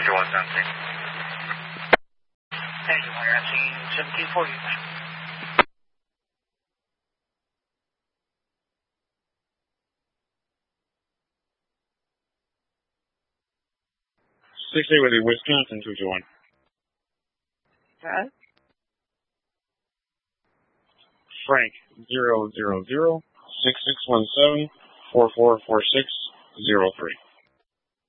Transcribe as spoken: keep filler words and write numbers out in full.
one seventeen. Hey, you're asking seventeen forty. six eight with a Wisconsin two two one. Huh? Frank zero zero zero six six one seven four four four six zero three.